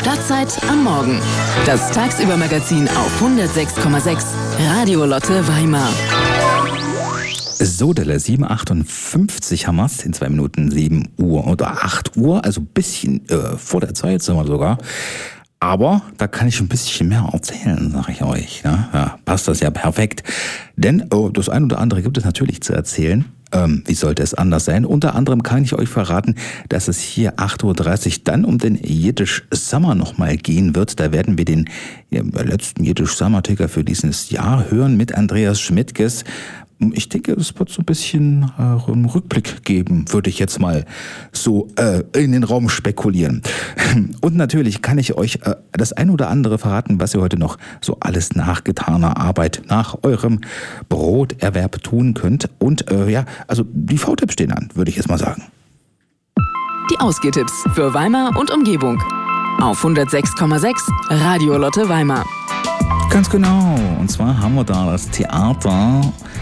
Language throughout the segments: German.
Stadtzeit am Morgen. Das Tagsüber-Magazin auf 106,6 Radio Lotte Weimar. So, Delle, 7:58 haben wir's. In 2 Minuten 7 Uhr oder 8 Uhr, also ein bisschen vor der Zeit sind wir sogar. Aber da kann ich ein bisschen mehr erzählen, sage ich euch. Ne? Ja, passt das ja perfekt. Denn das ein oder andere gibt es natürlich zu erzählen. Wie sollte es anders sein? Unter anderem kann ich euch verraten, dass es hier 8:30 Uhr dann um den Jiddisch Summer nochmal gehen wird. Da werden wir den letzten Jiddisch Summer-Ticker für dieses Jahr hören mit Andreas Schmidtges. Ich denke, es wird so ein bisschen einen Rückblick geben, würde ich jetzt mal so in den Raum spekulieren. Und natürlich kann ich euch das ein oder andere verraten, was ihr heute noch so alles nach getaner Arbeit, nach eurem Broterwerb tun könnt. Und also die V-Tipps stehen an, würde ich jetzt mal sagen. Die Ausgehtipps für Weimar und Umgebung. Auf 106,6 Radio Lotte Weimar. Ganz genau. Und zwar haben wir da das Theater,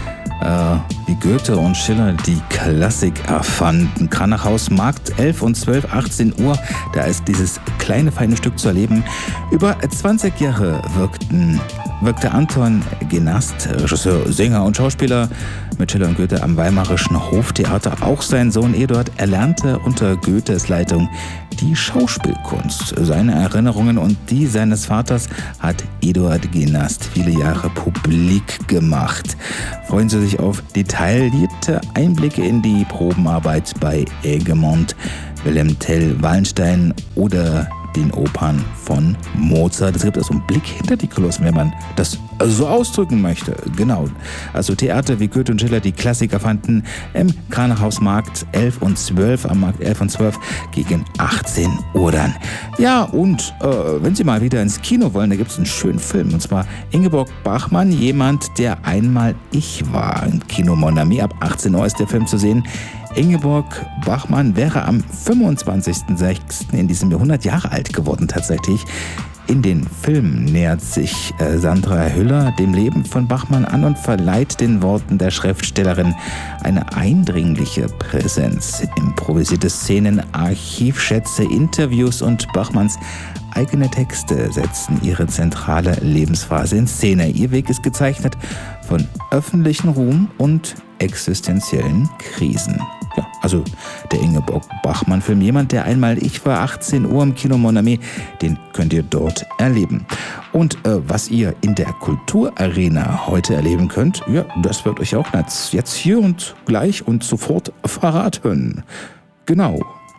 wie Goethe und Schiller die Klassik erfanden. Kranachhaus Markt 11 und 12, 18 Uhr. Da ist dieses kleine, feine Stück zu erleben. Über 20 Jahre wirkte Anton Genast, Regisseur, Sänger und Schauspieler, mit Schiller und Goethe am Weimarischen Hoftheater. Auch sein Sohn Eduard erlernte unter Goethes Leitung die Schauspielkunst. Seine Erinnerungen und die seines Vaters hat Eduard Genast viele Jahre publik gemacht. Freuen Sie sich auf detaillierte Einblicke in die Probenarbeit bei Egmont, Wilhelm Tell, Wallenstein oder den Opern von Mozart. Es gibt also einen Blick hinter die Kulissen, wenn man das so ausdrücken möchte. Genau. Also Theater wie Goethe und Schiller die Klassiker fanden im Kranachhaus Markt 11 und 12, am Markt 11 und 12 gegen 18 Uhr dann. Ja, und wenn Sie mal wieder ins Kino wollen, da gibt es einen schönen Film, und zwar Ingeborg Bachmann, jemand, der einmal ich war. Im Kino Mon Ami, ab 18 Uhr ist der Film zu sehen. Ingeborg Bachmann wäre am 25.06. in diesem Jahr 100 Jahre alt geworden tatsächlich. In den Film nähert sich Sandra Hüller dem Leben von Bachmann an und verleiht den Worten der Schriftstellerin eine eindringliche Präsenz. Improvisierte Szenen, Archivschätze, Interviews und Bachmanns eigene Texte setzen ihre zentrale Lebensphase in Szene. Ihr Weg ist gezeichnet von öffentlichen Ruhm und existenziellen Krisen. Ja, also der Ingeborg Bachmann-Film, jemand, der einmal ich war, 18 Uhr im Kino Mon Ami, den könnt ihr dort erleben. Und was ihr in der Kulturarena heute erleben könnt, ja, das wird euch auch jetzt hier und gleich und sofort verraten. Genau.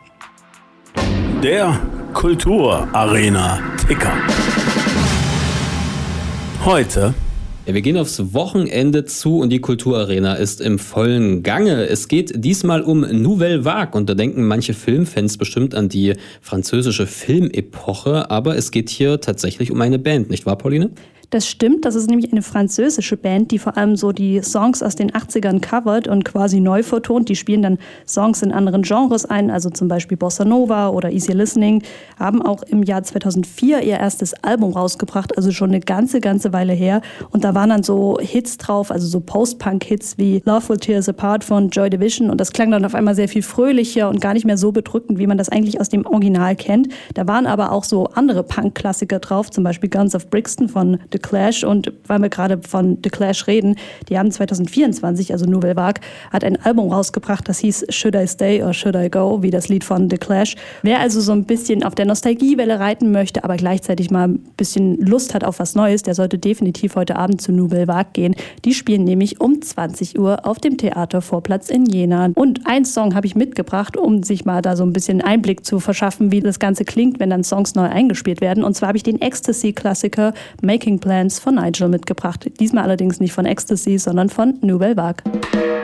Der Kulturarena-Ticker. Heute. Ja, wir gehen aufs Wochenende zu und die Kulturarena ist im vollen Gange. Es geht diesmal um Nouvelle Vague und da denken manche Filmfans bestimmt an die französische Filmepoche, aber es geht hier tatsächlich um eine Band, nicht wahr, Pauline? Das stimmt, das ist nämlich eine französische Band, die vor allem so die Songs aus den 80ern covert und quasi neu vertont. Die spielen dann Songs in anderen Genres ein, also zum Beispiel Bossa Nova oder Easy Listening, haben auch im Jahr 2004 ihr erstes Album rausgebracht, also schon eine ganze Weile her. Und da waren dann so Hits drauf, also so Post-Punk-Hits wie Love Will Tear Us Apart von Joy Division. Und das klang dann auf einmal sehr viel fröhlicher und gar nicht mehr so bedrückend, wie man das eigentlich aus dem Original kennt. Da waren aber auch so andere Punk-Klassiker drauf, zum Beispiel Guns of Brixton von The Clash. Und weil wir gerade von The Clash reden, die haben 2024, also Nouvelle Vague, hat ein Album rausgebracht, das hieß Should I Stay or Should I Go, wie das Lied von The Clash. Wer also so ein bisschen auf der Nostalgiewelle reiten möchte, aber gleichzeitig mal ein bisschen Lust hat auf was Neues, der sollte definitiv heute Abend zu Nouvelle Vague gehen. Die spielen nämlich um 20 Uhr auf dem Theatervorplatz in Jena. Und einen Song habe ich mitgebracht, um sich mal da so ein bisschen Einblick zu verschaffen, wie das Ganze klingt, wenn dann Songs neu eingespielt werden. Und zwar habe ich den Ecstasy-Klassiker Making Plans von Nigel mitgebracht. Diesmal allerdings nicht von Ecstasy, sondern von Nouvelle Vague.